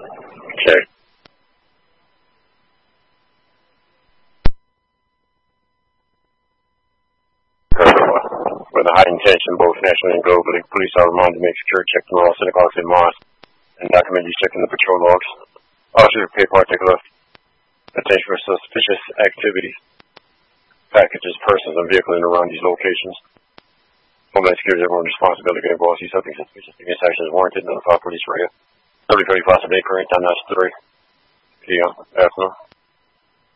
Okay. With a high intention, both nationally and globally, police are reminded to make security checks on all synagogues and mosques and document these checks in the patrol logs. Officers pay particular attention for suspicious activities, packages, persons, and vehicles in and around these locations. Homeland Security is everyone's responsibility to get involved. See something suspicious. Against action is warranted. Notify police radio. 3035 today, current time, that's 3 p.m. afternoon.